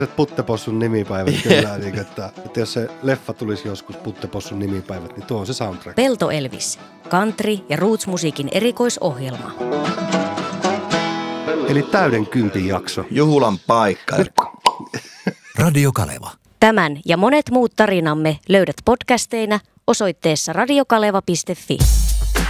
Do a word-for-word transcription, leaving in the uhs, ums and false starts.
Puttepossun nimipäivät kyllä, niin, että, että jos se leffa tulisi joskus Puttepossun nimipäivät, niin tuo on se soundtrack. Pelto Elvis, country- ja roots-musiikin erikoisohjelma. Eli täyden kympin jakso. Juhulan paikka. Radio Kaleva. Tämän ja monet muut tarinamme löydät podcasteina osoitteessa radiokaleva piste fi.